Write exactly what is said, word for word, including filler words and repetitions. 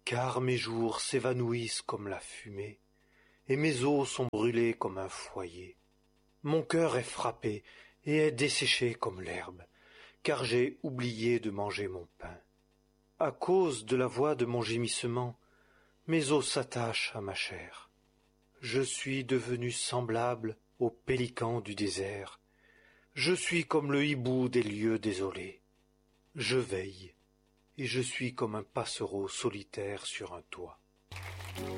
car mes jours s'évanouissent comme la fumée, et mes os sont brûlés comme un foyer. Mon cœur est frappé et est desséché comme l'herbe, car j'ai oublié de manger mon pain. À cause de la voix de mon gémissement, mes os s'attachent à ma chair. Je suis devenu semblable au pélican du désert. Je suis comme le hibou des lieux désolés. Je veille, et je suis comme un passereau solitaire sur un toit.